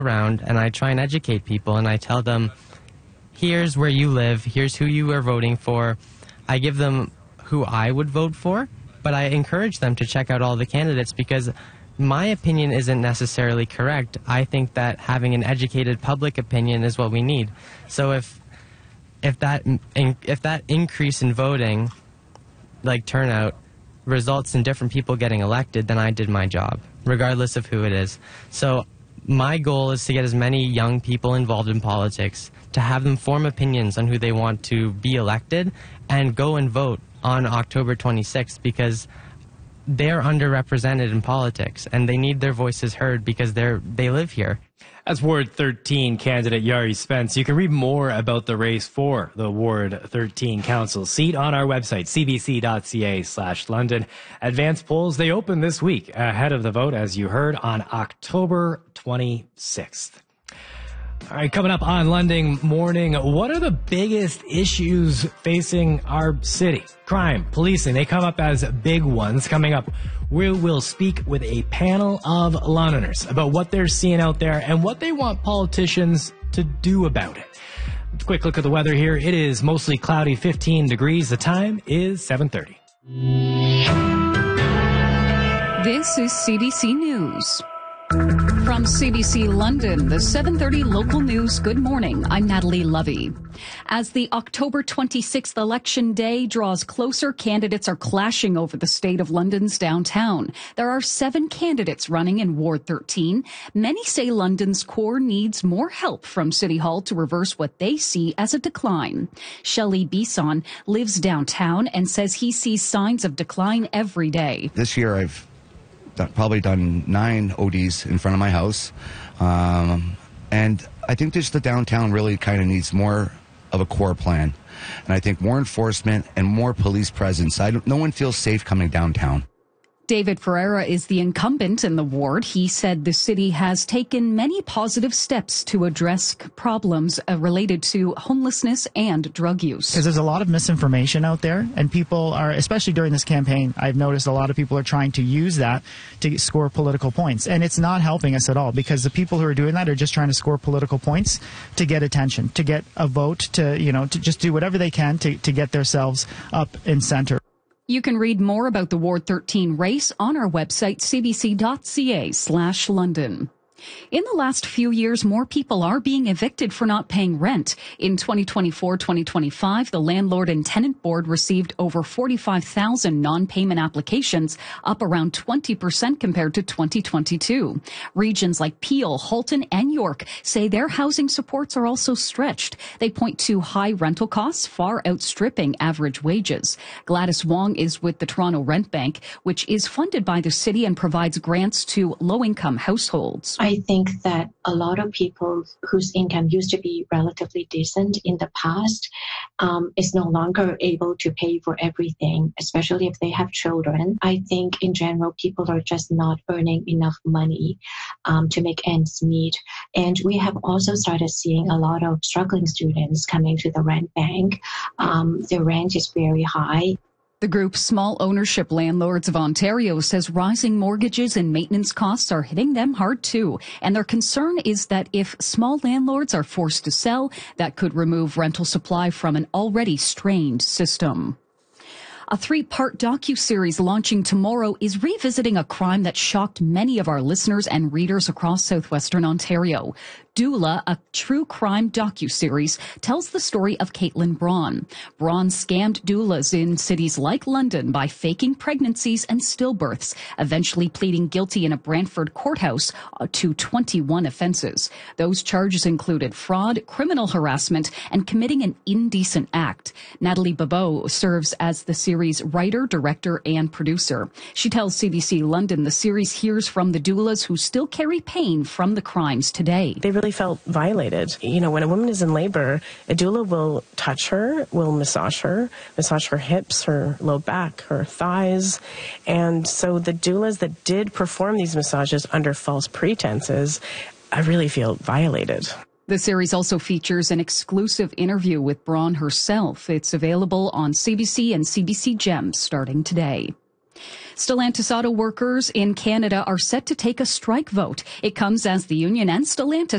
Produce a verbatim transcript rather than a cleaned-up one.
around and I try and educate people, and I tell them, here's where you live, here's who you are voting for. I give them who I would vote for, but I encourage them to check out all the candidates because my opinion isn't necessarily correct. I think that having an educated public opinion is what we need. So if if that if that increase in voting, like turnout, results in different people getting elected, then I did my job, regardless of who it is. So my goal is to get as many young people involved in politics, to have them form opinions on who they want to be elected, and go and vote on October twenty-sixth, because they're underrepresented in politics and they need their voices heard because they're they live here. That's Ward thirteen candidate Yari Spence. You can read more about the race for the Ward thirteen council seat on our website, c b c dot c a slash London. Advanced polls, they open this week ahead of the vote, as you heard, on October twenty-sixth. All right, coming up on London Morning, what are the biggest issues facing our city? Crime, policing, they come up as big ones. Coming up, we will speak with a panel of Londoners about what they're seeing out there and what they want politicians to do about it. Quick look at the weather here. It is mostly cloudy, fifteen degrees. The time is seven thirty. This is C B C News. From C B C London, the seven thirty local news. Good morning. I'm Natalie Lovey. As the October twenty-sixth election day draws closer, candidates are clashing over the state of London's downtown. There are seven candidates running in Ward thirteen. Many say London's core needs more help from City Hall to reverse what they see as a decline. Shelley Bisson lives downtown and says he sees signs of decline every day. This year I've probably done nine O Ds in front of my house. Um, and I think just the downtown really kind of needs more of a core plan. And I think more enforcement and more police presence. I don't, no one feels safe coming downtown. David Ferreira is the incumbent in the ward. He said the city has taken many positive steps to address problems uh, related to homelessness and drug use. Because there's a lot of misinformation out there, and people are, especially during this campaign, I've noticed a lot of people are trying to use that to score political points. And it's not helping us at all, because the people who are doing that are just trying to score political points to get attention, to get a vote, to, you know, to just do whatever they can to, to get themselves up in center. You can read more about the Ward thirteen race on our website, c b c dot c a slash London. In the last few years, more people are being evicted for not paying rent. In twenty twenty-four twenty twenty-five, the Landlord and Tenant Board received over forty-five thousand non-payment applications, up around twenty percent compared to twenty twenty-two. Regions like Peel, Halton, and York say their housing supports are also stretched. They point to high rental costs far outstripping average wages. Gladys Wong is with the Toronto Rent Bank, which is funded by the city and provides grants to low-income households. I think that a lot of people whose income used to be relatively decent in the past um, is no longer able to pay for everything, especially if they have children. I think in general, people are just not earning enough money um, to make ends meet. And we have also started seeing a lot of struggling students coming to the rent bank. Um, the rent is very high. The group Small Ownership Landlords of Ontario says rising mortgages and maintenance costs are hitting them hard too. And their concern is that if small landlords are forced to sell, that could remove rental supply from an already strained system. A three-part docuseries launching tomorrow is revisiting a crime that shocked many of our listeners and readers across southwestern Ontario. Doula, a true crime docuseries, tells the story of Caitlin Braun. Braun scammed doulas in cities like London by faking pregnancies and stillbirths, eventually pleading guilty in a Brantford courthouse to twenty-one offenses. Those charges included fraud, criminal harassment, and committing an indecent act. Natalie Babeau serves as the series writer, director, and producer. She tells C B C London the series hears from the doulas who still carry pain from the crimes today. They really felt violated. You know, when a woman is in labor, a doula will touch her, will massage her, massage her hips, her low back, her thighs. And so the doulas that did perform these massages under false pretenses, I really feel violated. The series also features an exclusive interview with Braun herself. It's available on C B C and C B C Gems starting today. Stellantis auto workers in Canada are set to take a strike vote. It comes as the union and Stellantis